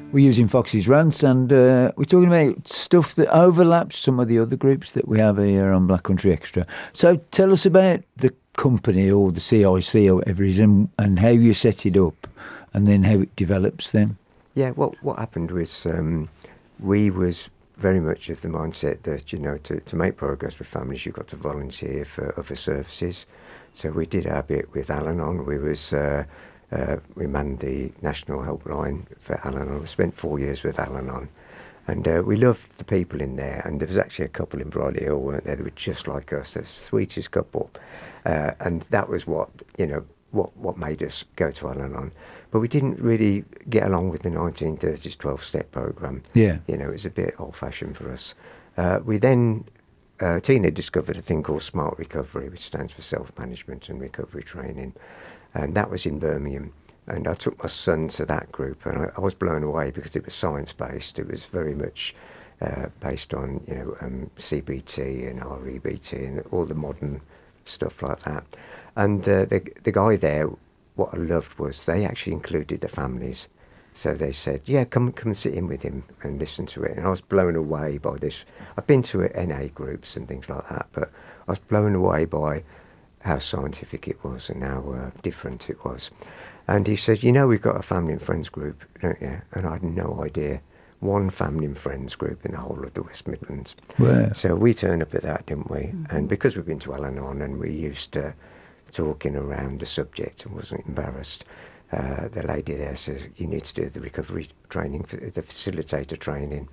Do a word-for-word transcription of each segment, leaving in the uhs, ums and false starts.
We're using Foxy's Rants, and uh, we're talking about stuff that overlaps some of the other groups that we have here on Black Country Extra. So tell us about the company, or the C I C, or whatever it is, and, and how you set it up, and then how it develops then. Yeah, what what happened was um, we was very much of the mindset that, you know, to, to make progress with families, you've got to volunteer for other services. So we did our bit with Al-Anon. We was... Uh, Uh, we manned the national helpline for Al-Anon. We spent four years with Al-Anon, and uh, we loved the people in there. And there was actually a couple in Bridley Hill, weren't there? They were just like us, the sweetest couple. Uh, and that was what, you know, what, what made us go to Al-Anon. But we didn't really get along with the nineteen thirties twelve-step programme. Yeah. You know, it was a bit old-fashioned for us. Uh, we then, uh, Tina discovered a thing called Smart Recovery, which stands for Self-Management and Recovery Training. And that was in Birmingham. And I took my son to that group, and I, I was blown away because it was science-based. It was very much uh, based on, you know, um, C B T and R E B T and all the modern stuff like that. And uh, the the guy there, what I loved was they actually included the families. So they said, yeah, come come and sit in with him and listen to it. And I was blown away by this. I've been to N A groups and things like that, but I was blown away by how scientific it was and how uh, different it was. And he said, you know, we've got a family and friends group, don't you? And I had no idea. One family and friends group in the whole of the West Midlands. Wow. So we turned up at that, didn't we? Mm-hmm. And because we've been to Al-Anon and we used to talking around the subject and wasn't embarrassed, uh, the lady there says, you need to do the recovery training, the facilitator training.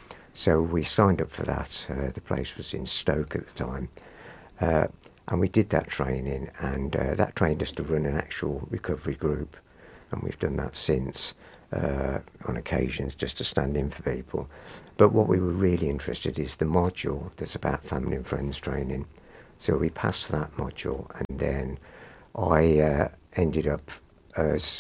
So we signed up for that. Uh, the place was in Stoke at the time. Uh, And we did that training, and uh, that trained us to run an actual recovery group. And we've done that since, uh, on occasions, just to stand in for people. But what we were really interested in is the module that's about family and friends training. So we passed that module, and then I uh, ended up as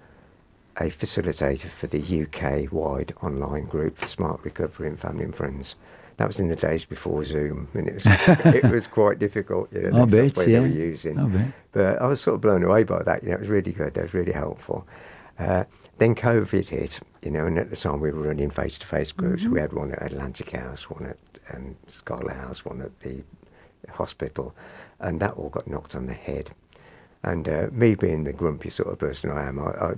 a facilitator for the U K-wide online group for Smart Recovery and Family and Friends. That was in the days before Zoom, and it was it was quite difficult. You know, I bet, software yeah. they were using. I bet. But I was sort of blown away by that. You know, it was really good. That was really helpful. Uh, then COVID hit, you know, and at the time we were running face-to-face groups. Mm-hmm. We had one at Atlantic House, one at um, Scarlet House, one at the hospital, and that all got knocked on the head. And uh, me being the grumpy sort of person I am, I, I,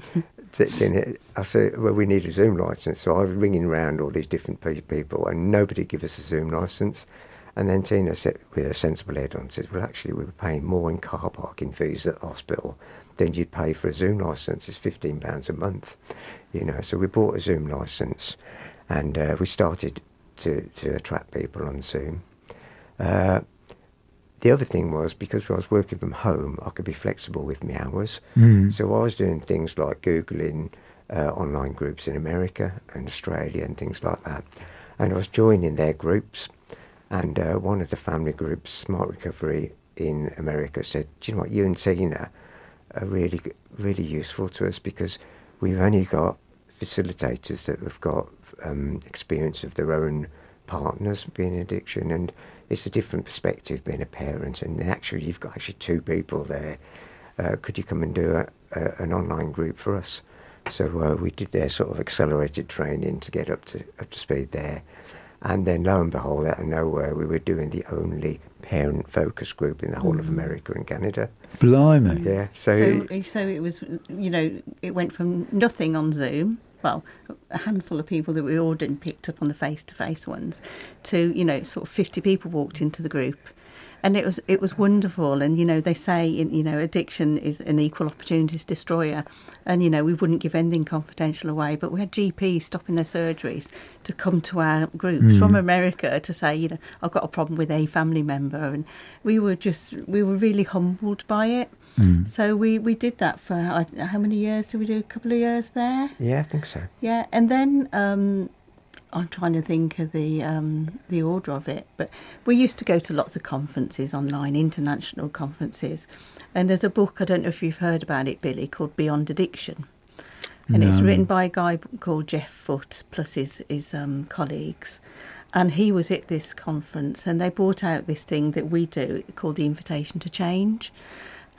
t- I said, well, we need a Zoom licence. So I was ringing around all these different pe- people, and nobody gave us a Zoom licence. And then Tina said, with a sensible head on, says, well, actually, we were paying more in car parking fees at the hospital than you'd pay for a Zoom licence. It's fifteen pounds a month, you know. So we bought a Zoom licence, and uh, we started to, to attract people on Zoom. Uh, The other thing was, because I was working from home, I could be flexible with my hours. Mm. So I was doing things like Googling uh, online groups in America and Australia and things like that. And I was joining their groups. And uh, one of the family groups, Smart Recovery in America, said, do you know what, you and Tina are really, really useful to us, because we've only got facilitators that have got um, experience of their own partners being in addiction, and it's a different perspective being a parent, and actually you've got actually two people there. Uh, could you come and do a, a, an online group for us? So uh, we did their sort of accelerated training to get up to up to speed there. And then lo and behold, out of nowhere, we were doing the only parent focus group in the whole mm. of America and Canada. Blimey. Yeah. So, so, so it was, you know, it went from nothing on Zoom, well, a handful of people that we ordered and picked up on the face-to-face ones, to, you know, sort of fifty people walked into the group. And it was it was wonderful. And, you know, they say, you know, addiction is an equal opportunities destroyer. And, you know, we wouldn't give anything confidential away. But we had G Ps stopping their surgeries to come to our groups mm. from America to say, you know, I've got a problem with a family member. And we were just, we were really humbled by it. Mm. So we, we did that for, uh, how many years did we do? A couple of years there? Yeah, I think so. Yeah, and then um, I'm trying to think of the um, the order of it, but we used to go to lots of conferences online, international conferences, and there's a book, I don't know if you've heard about it, Billy, called Beyond Addiction, and no. It's written by a guy called Jeff Foote plus his, his um, colleagues, and he was at this conference, and they brought out this thing that we do called the Invitation to Change.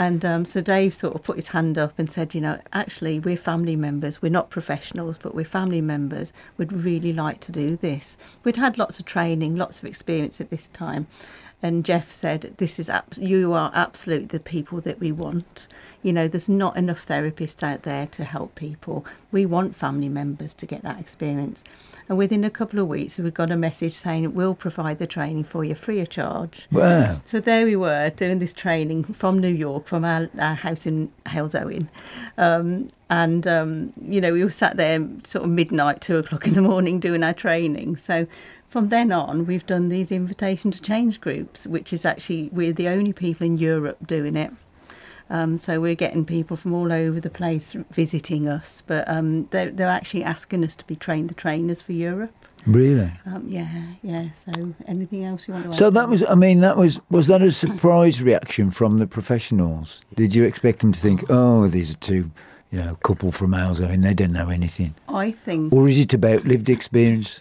And um, so Dave sort of put his hand up and said, you know, actually, we're family members. We're not professionals, but we're family members. We'd really like to do this. We'd had lots of training, lots of experience at this time. And Jeff said, this is ab- you are absolutely the people that we want. You know, there's not enough therapists out there to help people. We want family members to get that experience. And within a couple of weeks, we got a message saying, we'll provide the training for you free of charge. Wow. So there we were doing this training from New York, from our, our house in Halesowen. Um, and, um, you know, we were sat there sort of midnight, two o'clock in the morning doing our training. So from then on, we've done these invitation to change groups, which is actually, we're the only people in Europe doing it. Um, so we're getting people from all over the place visiting us, but um, they're, they're actually asking us to be trained the trainers for Europe. Really? Um, yeah, yeah. So anything else you want to add? So that was, I mean, that was, was that a surprise reaction from the professionals? Did you expect them to think, oh, these are two, you know, couple from Halesowen and they don't know anything? I think... Or is it about lived experience?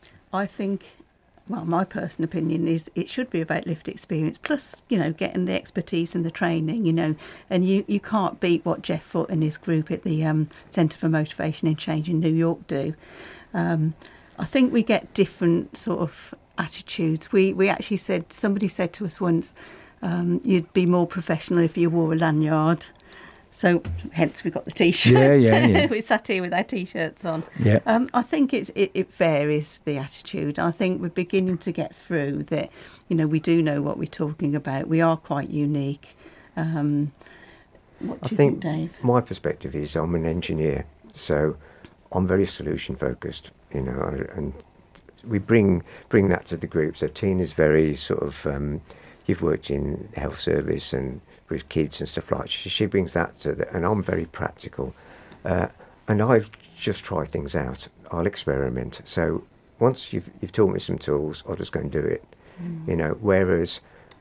I think... Well, my personal opinion is it should be about lived experience, plus, you know, getting the expertise and the training, you know, and you, you can't beat what Jeff Foot and his group at the um, Centre for Motivation and Change in New York do. Um, I think we get different sort of attitudes. We we actually said, somebody said to us once, um, you'd be more professional if you wore a lanyard. So, hence we got the T-shirts. Yeah, yeah, yeah. We sat here with our T-shirts on. Yeah. Um, I think it's, it, it varies, the attitude. I think we're beginning to get through that, you know, we do know what we're talking about. We are quite unique. Um, what do I you think, think, Dave? My perspective is I'm an engineer, so I'm very solution focused, you know, and we bring bring that to the group. So Tina's very sort of, um, you've worked in health service and with kids and stuff like that. She, she brings that to the, and I'm very practical. Uh, and I just try things out. I'll experiment. So once you've you've taught me some tools, I'll just go and do it. Mm. You know, whereas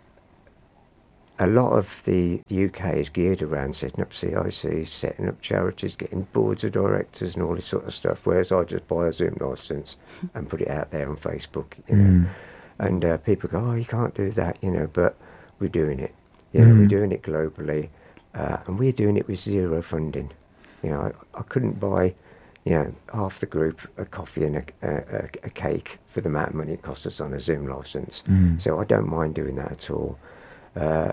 a lot of the U K is geared around setting up C I Cs, setting up charities, getting boards of directors and all this sort of stuff, whereas I just buy a Zoom license and put it out there on Facebook, you know. Mm. And uh, people go, oh, you can't do that, you know, but we're doing it. You know, mm. we're doing it globally, uh, and we're doing it with zero funding. You know, I, I couldn't buy, you know, half the group a coffee and a, a, a cake for the amount of money it costs us on a Zoom license. Mm. So I don't mind doing that at all. Uh,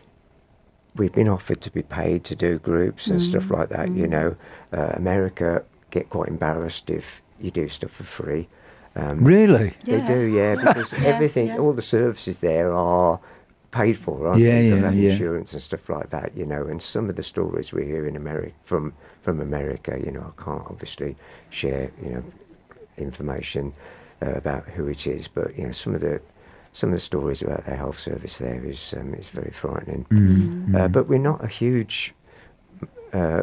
we've been offered to be paid to do groups and mm. stuff like that. Mm. You know, uh, America get quite embarrassed if you do stuff for free. Um, really? They Yeah. do, yeah, because Yeah, everything, yeah. all the services there are paid for, aren't Yeah, they? yeah, They have yeah. insurance and stuff like that, you know. And some of the stories we hear in America from from America, you know, I can't obviously share, you know, information uh, about who it is, but you know, some of the some of the stories about their health service there is um, is very frightening. Mm. Uh, Mm. but we're not a huge uh,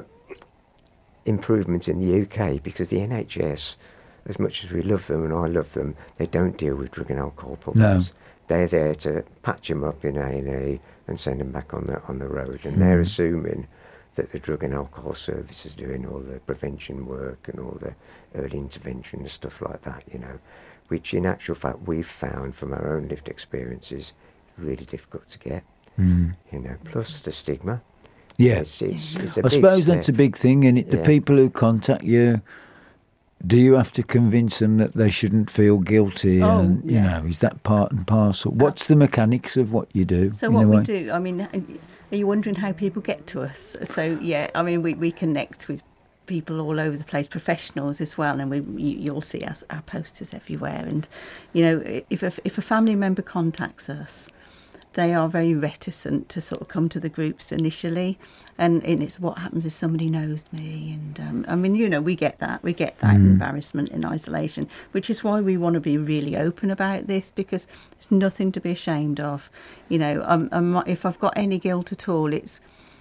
improvement in the U K because the N H S, as much as we love them and I love them, they don't deal with drug and alcohol problems. No. They're there to patch them up in A and E and send them back on the on the road, and mm. they're assuming that the drug and alcohol service is doing all the prevention work and all the early intervention and stuff like that, you know, which in actual fact we've found from our own lived experiences really difficult to get, Mm. you know, plus the stigma. Yeah. It's, it's, it's a I big suppose that's a step. big thing, and the Yeah. people who contact you, do you have to convince them that they shouldn't feel guilty? Oh, and you yeah. know, is that part and parcel? What's the mechanics of what you do? So in what a we way? do, I mean, are you wondering how people get to us? So yeah, I mean, we, we connect with people all over the place, professionals as well, and we you, you'll see us our posters everywhere. And you know, if a, if a family member contacts us, they are very reticent to sort of come to the groups initially, and, and it's what happens if somebody knows me. And um, I mean, you know, we get that, we get that Mm. embarrassment and isolation, which is why we want to be really open about this, because it's nothing to be ashamed of. You know, um, um, if I've got any guilt at all, it's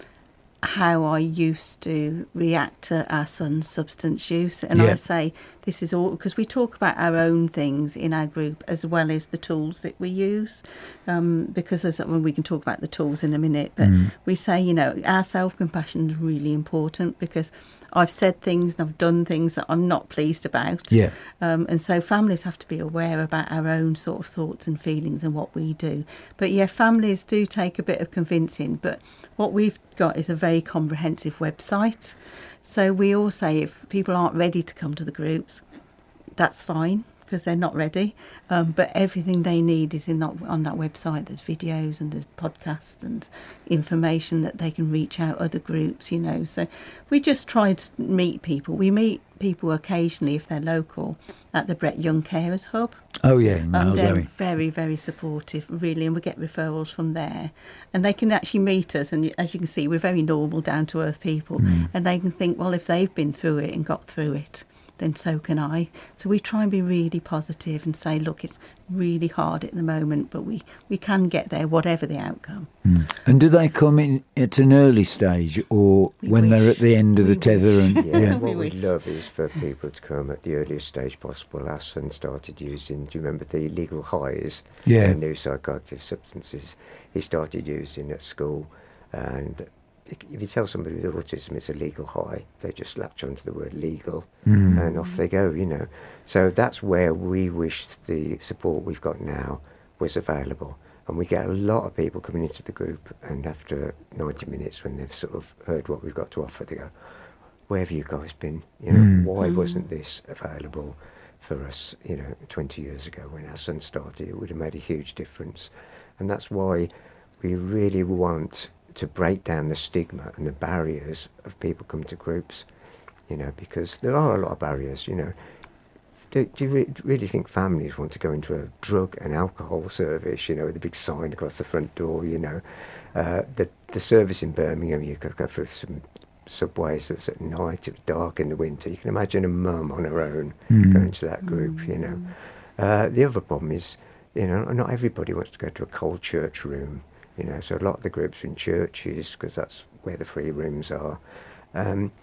how I used to react to our son's substance use. And Yeah. I say this is all because we talk about our own things in our group as well as the tools that we use, um, because there's, well, we can talk about the tools in a minute, but Mm. we say, you know, our self-compassion is really important, because I've said things and I've done things that I'm not pleased about. Yeah. Um, and so families have to be aware about our own sort of thoughts and feelings and what we do. But yeah, families do take a bit of convincing. But what we've got is a very comprehensive website. So we all say if people aren't ready to come to the groups, that's fine, because they're not ready. Um, but everything they need is in that, on that website. There's videos and there's podcasts and information that they can reach out other groups, you know. So we just try to meet people. We meet people occasionally, if they're local, at the Brett Young Carers Hub. Oh, yeah. No, Um, they're Zoe. very, very supportive, really, and we get referrals from there. And they can actually meet us, and as you can see, we're very normal, down-to-earth people. Mm. And they can think, well, if they've been through it and got through it, then so can I. So we try and be really positive and say, look, it's really hard at the moment, but we, we can get there, whatever the outcome. Mm. And do they come in at an early stage, or We when they're wish. at the end of the We tether? And Yeah, yeah. what We we'd wish. love is for people to come at the earliest stage possible. Our son started using, do you remember the legal highs? Yeah. And new psychoactive substances. He started using at school, and if you tell somebody with autism it's a legal high, they just latch onto the word legal Mm. and off they go, you know. So that's where we wish the support we've got now was available. And we get a lot of people coming into the group, and after ninety minutes, when they've sort of heard what we've got to offer, they go, where have you guys been? You know, Mm. why Mm. wasn't this available for us, you know, twenty years ago when our son started? It would have made a huge difference. And that's why we really want to break down the stigma and the barriers of people coming to groups, you know, because there are a lot of barriers, you know. Do, do you re- really think families want to go into a drug and alcohol service, you know, with a big sign across the front door, you know? Uh, the the service in Birmingham, you could go through some subways, it was at night, it was dark in the winter. You can imagine a mum on her own Mm. going to that group, you know. Uh, the other problem is, you know, not everybody wants to go to a cold church room, you know, so a lot of the groups are in churches because that's where the free rooms are. Um,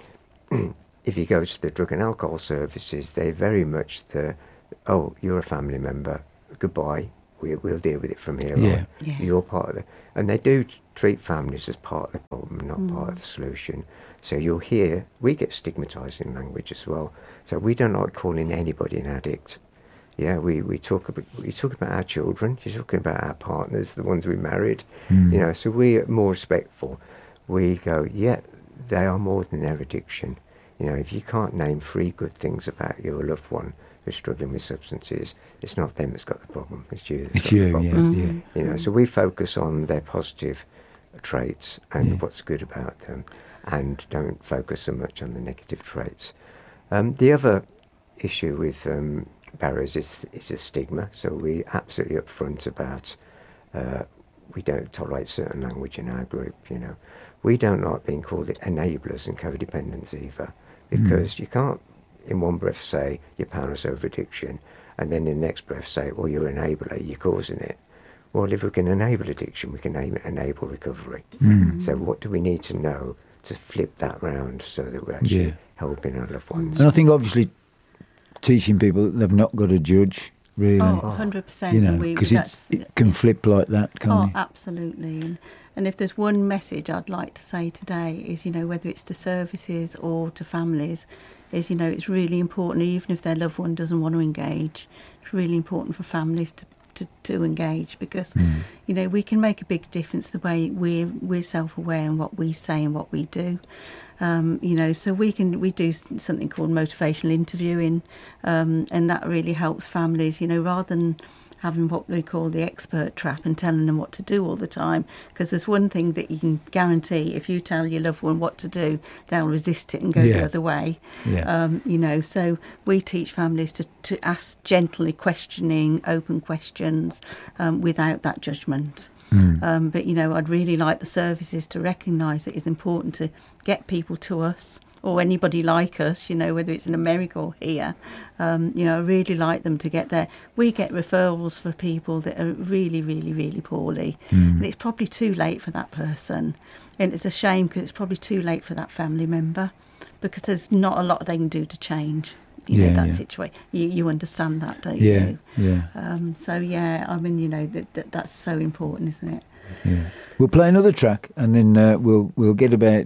if you go to the drug and alcohol services, they're very much the, oh, you're a family member, goodbye, we, we'll deal with it from here Yeah. on. Yeah. You're part of the, and they do t- treat families as part of the problem, not Mm. part of the solution. So you'll hear, we get stigmatising language as well. So we don't like calling anybody an addict. Yeah, we, we talk about we talk about our children. You're talking about our partners, the ones we married. Mm. You know, so we're more respectful. We go, yeah, they are more than their addiction. You know, if you can't name three good things about your loved one who's struggling with substances, it's not them that's got the problem. It's you that's It's got the you, problem. yeah, Mhm. yeah. You know, so we focus on their positive traits and Yeah. what's good about them, and don't focus so much on the negative traits. Um, the other issue with um, barriers is, is a stigma. So we're absolutely upfront about uh, we don't tolerate certain language in our group. You know, we don't like being called enablers and codependents either, because Mm. you can't in one breath say you're powerless over addiction, and then in the next breath say, well, you're an enabler, you're causing it. Well, if we can enable addiction, we can aim- enable recovery. Mm. So what do we need to know to flip that round so that we're actually Yeah. helping our loved ones? And I think obviously teaching people that they've not got to judge, really. Oh, one hundred percent. You know, and we- because that's- it can flip like that, can't Oh, it? absolutely. And, and if there's one message I'd like to say today is, you know, whether it's to services or to families, is, you know, it's really important, even if their loved one doesn't want to engage, it's really important for families to, to, to engage, because, Mm. you know, we can make a big difference the way we're, we're self-aware in what we say and what we do. Um, you know, so we can we do something called motivational interviewing, um, and that really helps families, you know, rather than having what we call the expert trap and telling them what to do all the time. Because there's one thing that you can guarantee: if you tell your loved one what to do, they'll resist it and go Yeah. the other way. Yeah. Um, you know, so we teach families to, to ask gently questioning, open questions, um, without that judgment. Mm. Um, but, you know, I'd really like the services to recognise that it's important to get people to us, or anybody like us, you know, whether it's in America or here. Um, you know, I really like them to get there. We get referrals for people that are really, really, really poorly. Mm. And it's probably too late for that person. And it's a shame because it's probably too late for that family member, because there's not a lot they can do to change, you Yeah, know, that yeah. situation. You, you understand that, don't Yeah, you? yeah, Um, so, yeah, I mean, you know, that, that that's so important, isn't it? yeah. We'll play another track, and then uh, we'll we'll get about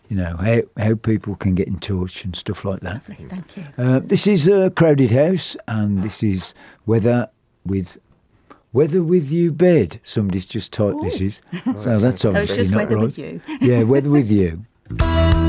you know, how, how people can get in touch and stuff like that. Lovely, thank you. Uh, this is a Crowded House, and this is Weather with Weather with You Bed. Somebody's just typed Ooh. this is. Oh, So that's Oh, it's obviously just not Weather right. with You. Yeah, Weather with You.